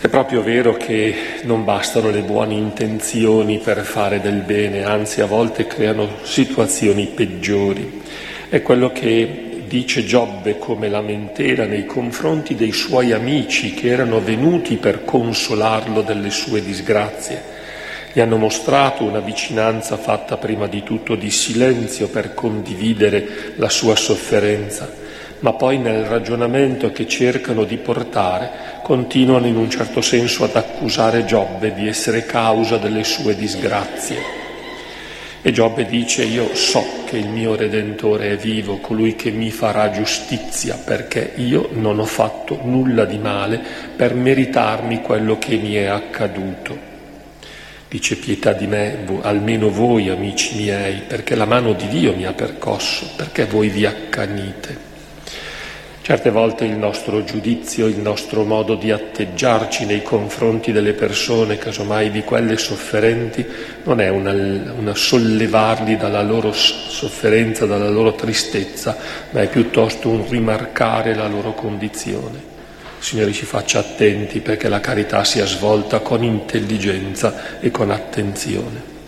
È proprio vero che non bastano le buone intenzioni per fare del bene, anzi a volte creano situazioni peggiori. È quello che dice Giobbe come lamentela nei confronti dei suoi amici che erano venuti per consolarlo delle sue disgrazie. Gli hanno mostrato una vicinanza fatta prima di tutto di silenzio per condividere la sua sofferenza, ma poi nel ragionamento che cercano di portare continuano in un certo senso ad accusare Giobbe di essere causa delle sue disgrazie. E Giobbe dice: io so che il mio Redentore è vivo, colui che mi farà giustizia, perché io non ho fatto nulla di male per meritarmi quello che mi è accaduto. Dice: pietà di me, almeno voi, amici miei, perché la mano di Dio mi ha percosso, perché voi vi accanite. Certe volte il nostro giudizio, il nostro modo di atteggiarci nei confronti delle persone, casomai di quelle sofferenti, non è una sollevarli dalla loro sofferenza, dalla loro tristezza, ma è piuttosto un rimarcare la loro condizione. Il Signore ci faccia attenti perché la carità sia svolta con intelligenza e con attenzione.